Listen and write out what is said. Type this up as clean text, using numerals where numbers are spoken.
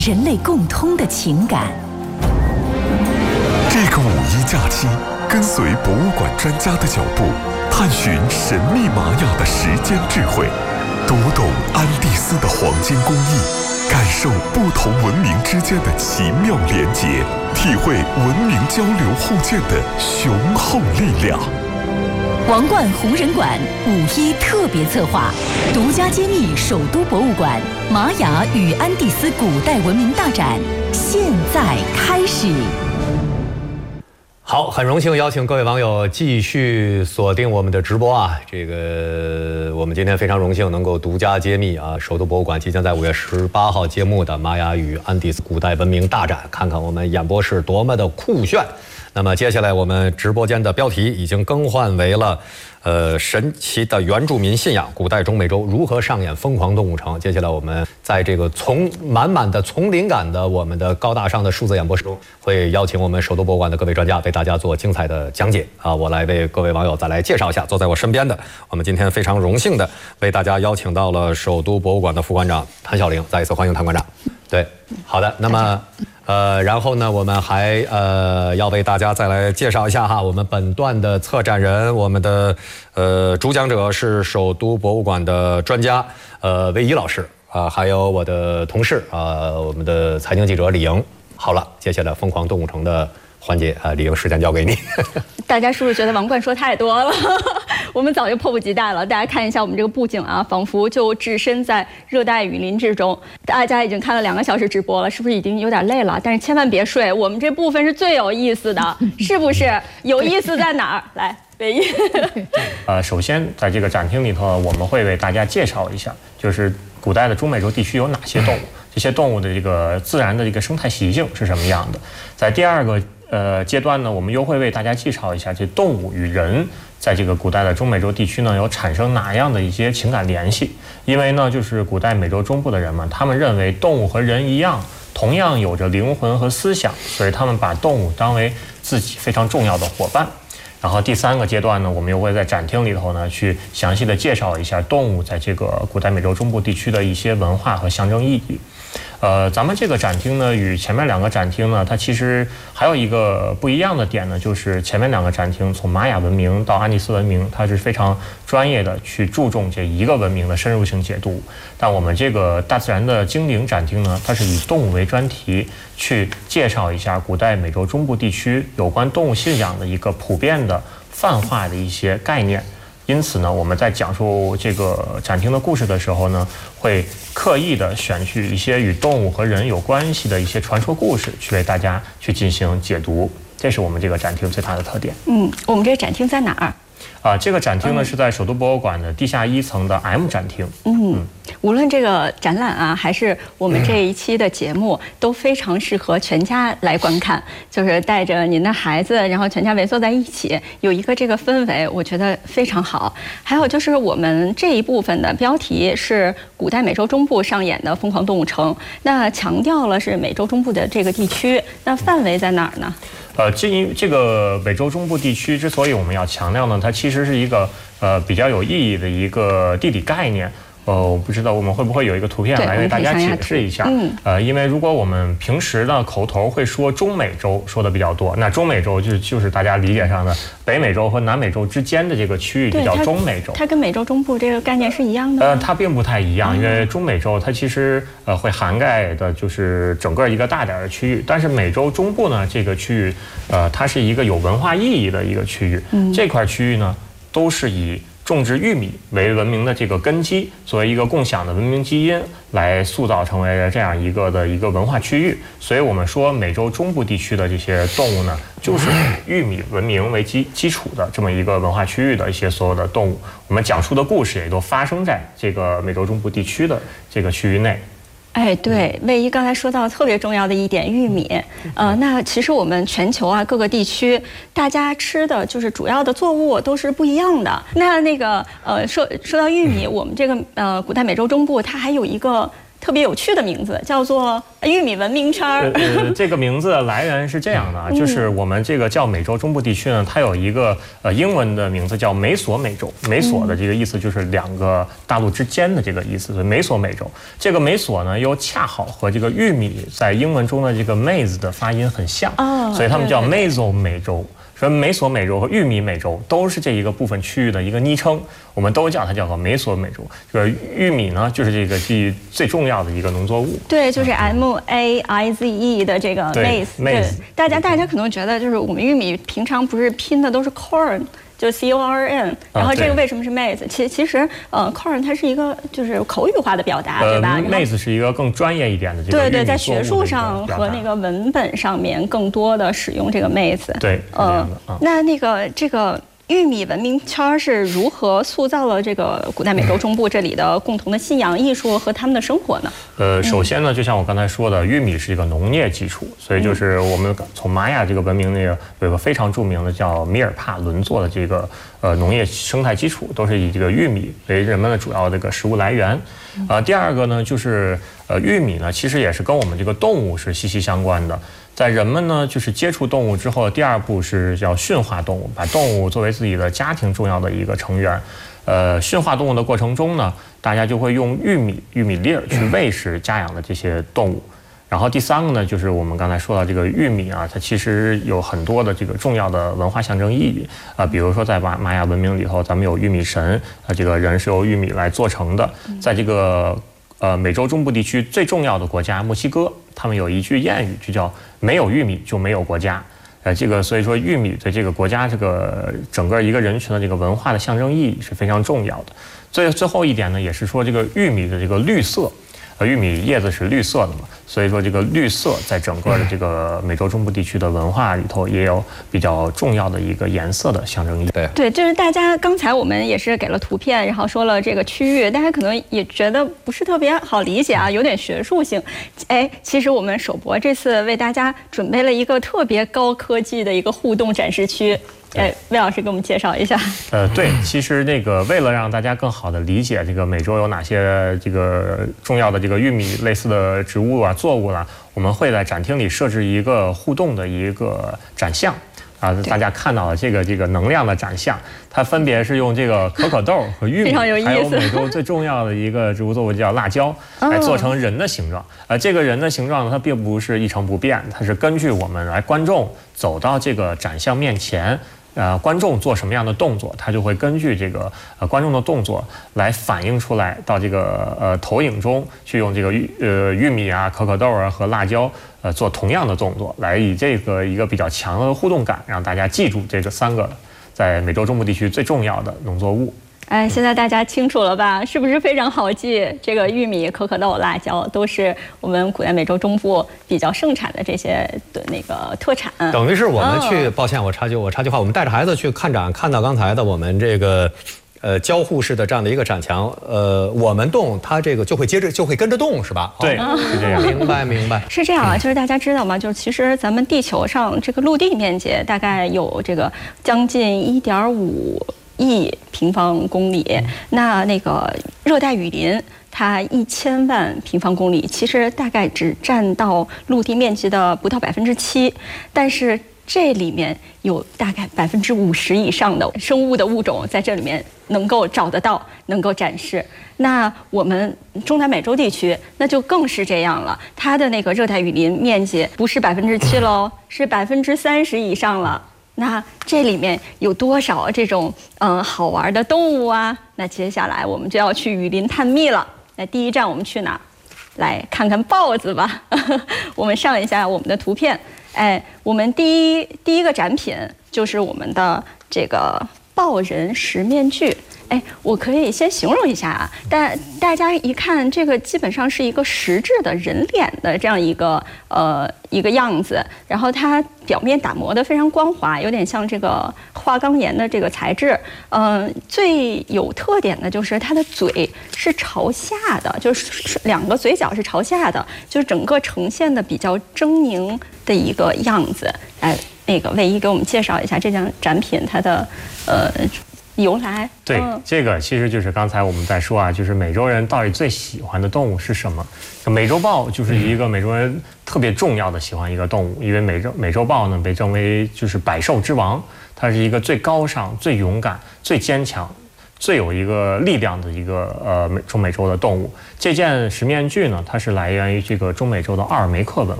人类共通的情感。 这个五一假期，跟随博物馆专家的脚步，探寻神秘玛雅的时间智慧，读懂安第斯的黄金工艺，感受不同文明之间的奇妙连结，体会文明交流互鉴的雄厚力量。 王冠红人馆5·1特别策划，独家揭秘首都博物馆玛雅与安第斯古代文明大展，现在开始。 好，很荣幸邀请各位网友继续锁定我们的直播啊！我们今天非常荣幸能够独家揭秘啊，首都博物馆即将在5月18号揭幕的玛雅与安第斯古代文明大展，看看我们演播室多么的酷炫。那么接下来我们直播间的标题已经更换为了神奇的原住民信仰古代中美洲如何上演疯狂动物城。接下来我们在这个满满的丛林感的我们的高大上的数字演播室中，会邀请我们首都博物馆的各位专家为大家做精彩的讲解啊！我来为各位网友再来介绍一下，坐在我身边的，我们今天非常荣幸的为大家邀请到了首都博物馆的副馆长谭晓玲，再一次欢迎谭馆长。对，好的，那么然后呢，我们还要为大家再来介绍一下哈，我们本段的策展人，我们的主讲者是首都博物馆的专家魏一老师啊，还有我的同事我们的财经记者李莹。好了，接下来疯狂动物城的环节李莹，时间交给你。 大家是不是觉得王冠说太多了？我们早就迫不及待了。大家看一下我们这个布景啊，仿佛就置身在热带雨林之中。大家已经看了2个小时直播了，是不是已经有点累了？但是千万别睡，我们这部分是最有意思的，是不是？有意思在哪儿？来，魏一。 首先在这个展厅里头，我们会为大家介绍一下，就是古代的中美洲地区有哪些动物，这些动物的这个自然的这个生态习性是什么样的。在第二个阶段呢，我们又会为大家介绍一下这动物与人在这个古代的中美洲地区呢有产生哪样的一些情感联系。因为呢，就是古代美洲中部的人们，他们认为动物和人一样，同样有着灵魂和思想，所以他们把动物当为自己非常重要的伙伴。然后第3个阶段呢，我们又会在展厅里头呢去详细的介绍一下动物在这个古代美洲中部地区的一些文化和象征意义。咱们这个展厅呢，与前面2个展厅呢，它其实还有一个不一样的点呢，就是前面2个展厅从玛雅文明到安第斯文明，它是非常专业的去注重这一个文明的深入性解读。但我们这个大自然的精灵展厅呢，它是以动物为专题，去介绍一下古代美洲中部地区有关动物信仰的一个普遍的泛化的一些概念。因此呢，我们在讲述这个展厅的故事的时候呢，会刻意的选取一些与动物和人有关系的一些传说故事，去为大家去进行解读。这是我们这个展厅最大的特点。 我们这个展厅在哪儿？ 这个展厅呢是在首都博物馆的地下1层的 M 展厅。 无论这个展览啊，还是我们这一期的节目，都非常适合全家来观看。就是带着您的孩子，然后全家围坐在一起，有一个这个氛围，我觉得非常好。还有就是我们这一部分的标题是古代美洲中部上演的疯狂动物城，那强调了是美洲中部的这个地区，那范围在哪儿呢？ 这个美洲中部地区之所以我们要强调呢，它其实是一个比较有意义的一个地理概念。我不知道我们会不会有一个图片来为大家解释一下。因为如果我们平时呢口头会说中美洲说的比较多，那中美洲就是大家理解上的北美洲和南美洲之间的这个区域就叫中美洲。 它跟美洲中部这个概念是一样的吗？ 它并不太一样，因为中美洲它其实会涵盖的就是整个一个大点的区域，但是美洲中部呢这个区域它是一个有文化意义的一个区域。这块区域呢都是以种植玉米为文明的这个根基，作为一个共享的文明基因来塑造成为这样一个文化区域。所以我们说美洲中部地区的这些动物呢，就是以玉米文明为基础的这么一个文化区域的一些所有的动物，我们讲述的故事也都发生在这个美洲中部地区的这个区域内。 对，魏一刚才说到特别重要的一点，玉米。那其实我们全球啊各个地区，大家吃的就是主要的作物都是不一样的。说到玉米，我们这个古代美洲中部它还有一个特别有趣的名字，叫做玉米文明圈儿。 这个名字的来源是这样的啊，就是我们这个叫美洲中部地区呢，它有一个英文的名字叫美索美洲。美索的这个意思就是两个大陆之间的这个意思，所以美索美洲。这个美索呢，又恰好和这个玉米在英文中的这个 maize 的发音很像，所以他们叫美索美洲。说美索美洲和玉米美洲都是这一个部分区域的一个昵称，我们都叫它叫做美索美洲。这个玉米呢，就是这个最重要的一个农作物。 对，就是 MAIZE 的这个 maize。对，大家可能觉得就是我们玉米平常不是拼的都是 corn。就是 CORN， 然后这个为什么是 maize？其实corn 它是一个就是口语化的表达，对吧 ？maize 是一个更专业一点的这个对，在学术上和那个文本上面更多的使用这个 maize。 对， 那个这个。玉米文明圈是如何塑造了这个古代美洲中部这里的共同的信仰、艺术和他们的生活呢？ 首先呢，就像我刚才说的，玉米是一个农业基础，所以就是我们从玛雅这个文明那个有一个非常著名的叫米尔帕伦作的这个农业生态基础，都是以这个玉米为人们的主要这个食物来源。第二个呢，就是玉米呢，其实也是跟我们这个动物是息息相关的。在人们呢，就是接触动物之后，第二步是要驯化动物，把动物作为自己的家庭重要的一个成员。驯化动物的过程中呢，大家就会用玉米粒儿去喂食家养的这些动物。然后第三个呢，就是我们刚才说到这个玉米啊，它其实有很多的这个重要的文化象征意义啊，比如说在玛雅文明里头，咱们有玉米神啊，这个人是由玉米来做成的。在这个美洲中部地区最重要的国家墨西哥，他们有一句谚语，就叫“没有玉米就没有国家”。这个所以说玉米对这个国家这个整个一个人群的这个文化的象征意义是非常重要的。最后一点呢，也是说这个玉米的这个绿色。玉米叶子是绿色的嘛，所以说这个绿色在整个的这个美洲中部地区的文化里头也有比较重要的一个颜色的象征意义。 对，就是大家刚才我们也是给了图片，然后说了这个区域，大家可能也觉得不是特别好理解啊，有点学术性。其实我们首博这次为大家准备了一个特别高科技的一个互动展示区。魏老师给我们介绍一下。 对，其实那个为了让大家更好的理解这个美洲有哪些这个重要的这个玉米类似的植物啊、作物啦，我们会在展厅里设置一个互动的一个展项。大家看到了这个能量的展项，它分别是用这个可可豆和玉米，还有美洲最重要的一个植物作物叫辣椒，来做成人的形状。这个人的形状呢，它并不是一成不变，它是根据我们来观众走到这个展项面前。观众做什么样的动作，他就会根据这个观众的动作来反映出来，到这个投影中去用这个玉米啊、可可豆啊和辣椒做同样的动作，来以这个一个比较强的互动感，让大家记住这个3个在美洲中部地区最重要的农作物。 现在大家清楚了吧？是不是非常好记？这个玉米、可可豆、辣椒都是我们古代美洲中部比较盛产的这些的那个特产。 等于是我们去，抱歉，我插句话，我们带着孩子去看展，看到刚才的我们这个交互式的这样的一个展墙，我们动，它这个就会跟着动，是吧？ 对，是这样。 明白。 是这样啊，就是大家知道吗？就是其实咱们地球上这个陆地面积大概有这个将近1.5亿平方公里，那个热带雨林它1000万平方公里，其实大概只占到陆地面积的不到7%，但是这里面有大概50%以上的生物的物种在这里面能够找得到，能够展示。那我们中南美洲地区那就更是这样了，它的那个热带雨林面积不是7%喽，是30%以上了。那这里面有多少这种好玩的动物啊？那接下来我们就要去雨林探秘了。那第一站我们去哪？来看看豹子吧。我们上一下我们的图片。我们第一个展品就是我们的这个豹人石面具。我可以先形容一下啊，但大家一看这个基本上是一个实质的人脸的这样一个样子，然后它表面打磨得非常光滑，有点像这个花岗岩的这个材质。最有特点的就是它的嘴是朝下的，就是2个嘴角是朝下的，就是整个呈现的比较狰狞的一个样子。那个魏一给我们介绍一下这张展品它的由来。 对，这个其实就是刚才我们在说啊，就是美洲人到底最喜欢的动物是什么？美洲豹就是一个美洲人特别重要的喜欢一个动物，因为美洲豹呢被称为就是百兽之王，它是一个最高尚、最勇敢、最坚强、最有一个力量的一个中美洲的动物。这件石面具呢，它是来源于这个中美洲的阿尔梅克文